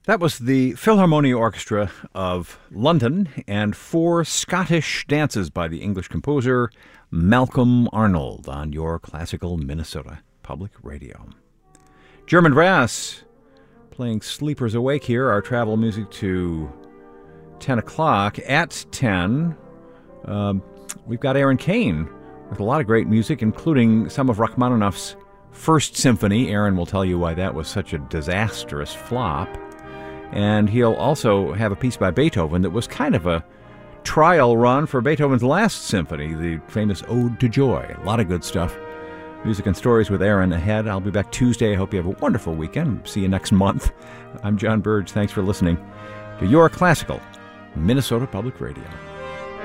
That was the Philharmonia Orchestra of London and four Scottish dances by the English composer Malcolm Arnold on your classical Minnesota Public Radio. German Brass playing Sleepers Awake here, our travel music to 10 o'clock. At 10, we've got Aaron Kane with a lot of great music, including some of Rachmaninoff's First Symphony. Aaron will tell you why that was such a disastrous flop. And he'll also have a piece by Beethoven that was kind of a trial run for Beethoven's last symphony, the famous Ode to Joy. A lot of good stuff. Music and stories with Aaron ahead. I'll be back Tuesday. I hope you have a wonderful weekend. See you next month. I'm John Burge. Thanks for listening to your classical Minnesota Public Radio.